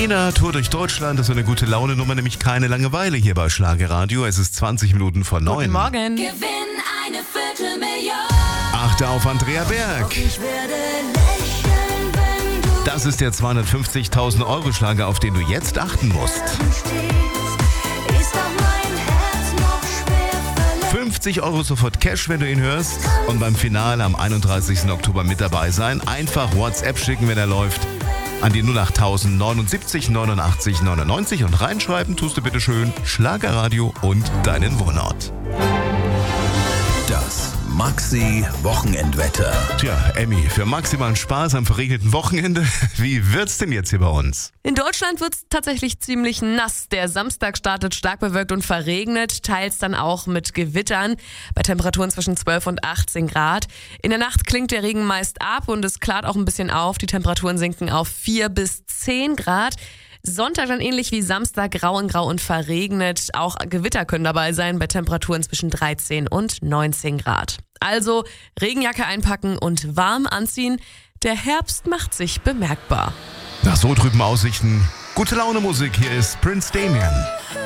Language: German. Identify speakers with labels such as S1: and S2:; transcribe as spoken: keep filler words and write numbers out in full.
S1: Lena, Tour durch Deutschland, das ist eine gute Laune-Nummer, nämlich keine Langeweile hier bei Schlagerradio. Es ist zwanzig Minuten vor neun.
S2: Guten Morgen.
S3: Gewinn eine Viertelmillion.
S1: Achte auf Andrea Berg.
S3: Ich werde lächeln, wenn du
S1: Das ist der zweihundertfünfzigtausend Euro Schlager, auf den du jetzt achten musst.
S3: stehst. Ist auch mein Herz noch schwer verletzt.
S1: fünfzig Euro sofort Cash, wenn du ihn hörst. Und beim Finale am einunddreißigsten Oktober mit dabei sein. Einfach WhatsApp schicken, wenn er läuft. An die null acht tausend neunundsiebzig neunundachtzig neunundneunzig und reinschreiben tust du bitte schön Schlagerradio und deinen Wohnort.
S4: Das Maxi-Wochenendwetter.
S1: Tja, Emmy, für maximalen Spaß am verregneten Wochenende, wie wird's denn jetzt hier bei uns?
S2: In Deutschland wird es tatsächlich ziemlich nass. Der Samstag startet stark bewölkt und verregnet, teils dann auch mit Gewittern bei Temperaturen zwischen zwölf und achtzehn Grad. In der Nacht klingt der Regen meist ab und es klart auch ein bisschen auf. Die Temperaturen sinken auf vier bis zehn Grad. Sonntag dann ähnlich wie Samstag grau in grau und verregnet. Auch Gewitter können dabei sein bei Temperaturen zwischen dreizehn und neunzehn Grad. Also Regenjacke einpacken und warm anziehen. Der Herbst macht sich bemerkbar.
S1: Nach so trüben Aussichten, gute Laune Musik, hier ist Prince Damien.